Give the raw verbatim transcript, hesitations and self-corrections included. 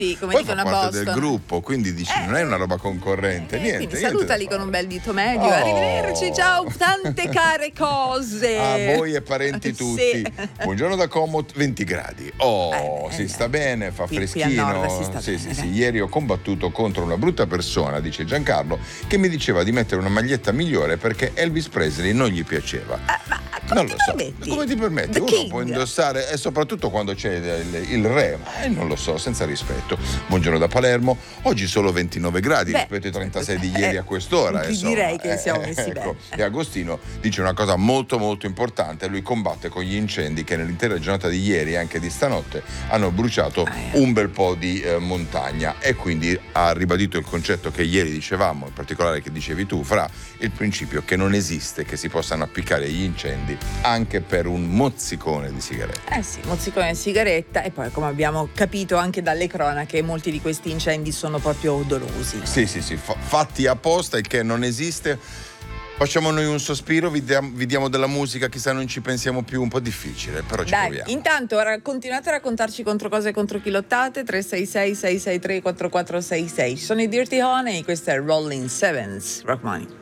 Sì, come Poi dicono fa a parte Boston. del gruppo, quindi dici Eh, non è una roba concorrente, Eh, niente. quindi niente salutali da con un fare. bel dito medio. Oh. Arrivederci, ciao, tante care cose. A voi e parenti tutti. Sì. Buongiorno da Como, venti gradi. Oh, Eh, si eh, sta bene, fa qui- qui freschino. al nord si sta sì, bene, sì, sì. dai. Ieri ho combattuto contro una brutta persona, dice Giancarlo, che mi diceva di mettere una maglietta migliore perché Elvis Presley non gli piaceva. Ah, ma come Non ti lo so. permetti? Come ti permetti? The Uno King. può indossare, e soprattutto quando c'è il, il re, ma eh, non lo so, senza rispetto. Buongiorno da Palermo. Oggi solo ventinove gradi Beh, rispetto ai trentasei di ieri eh, a quest'ora. ti Insomma. direi che siamo messi ecco. bene. E Agostino dice una cosa molto molto importante. Lui combatte con gli incendi che nell'intera giornata di ieri e anche di stanotte hanno bruciato Ah, eh. un bel po' di eh, montagna, e quindi ha ribadito il concetto che ieri dicevamo, in particolare che dicevi tu, Fra, il principio che non esiste che si possano appiccare gli incendi anche per un mozzicone di sigaretta. Eh sì, mozzicone e sigaretta, e poi come abbiamo capito anche dalle cronache molti di questi incendi sono proprio odorosi. Sì, sì, sì, fa- fatti apposta, il che non esiste. Facciamo noi un sospiro, vi, diamo- vi diamo della musica, chissà non ci pensiamo più, un po' difficile, però ci Dai, proviamo. intanto ora continuate a raccontarci contro cosa e contro chi lottate. Tre sei sei sei sei tre quattro quattro sei sei. Sono i Dirty Honey, questo è Rolling Sevens, Rock Money.